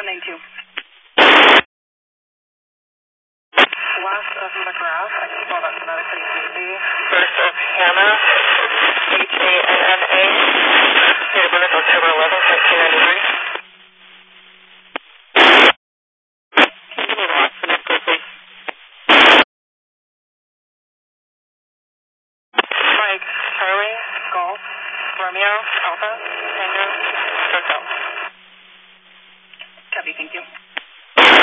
792. West of McGrath, I can spell that phonetically easy. First of Hannah, Hanna, date of birth October 11th, 1993. Can you give me the last phone code, please? Mike, Charlie, Golf, Romeo, Alpha, Tango.